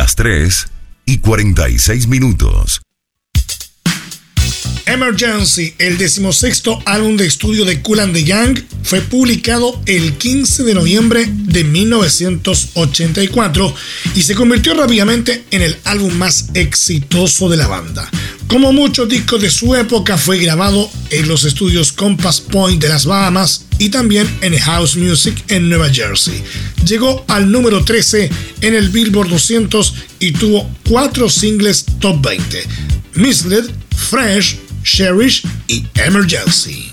las 3:46. Emergency, el 16º álbum de estudio de Kool and the Gang, fue publicado el 15 de noviembre de 1984 y se convirtió rápidamente en el álbum más exitoso de la banda. Como muchos discos de su época, fue grabado en los estudios Compass Point de las Bahamas y también en House Music en Nueva Jersey. Llegó al número 13 en el Billboard 200 y tuvo 4 singles top 20: Misled, Fresh, Cherish y Emergency.